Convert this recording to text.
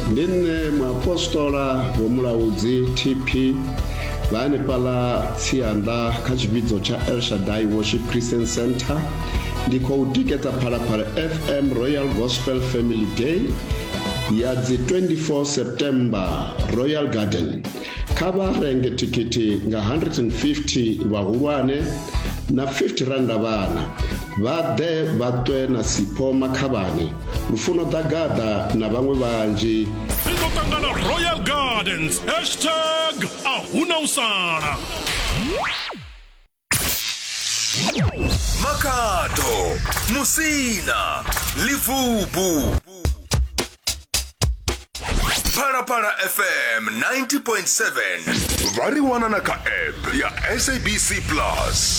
ndine muapostola womulaudzi TP vane pala tsianda kha chividzo cha El Shaddai Worship Christian Center ndiko utiketa phala FM Royal Gospel Family Day ya dzi 24 September Royal Garden. Kava renge tikiti nga 150 vahulwane na 50 randa vana vade vatwe na sipoma khavani lufuno dagada na vamwe vanji Tangana Royal Gardens #ahuna Makhado, Musina, Livubu. Para FM 90.7. Variwana na ka app ya SABC Plus.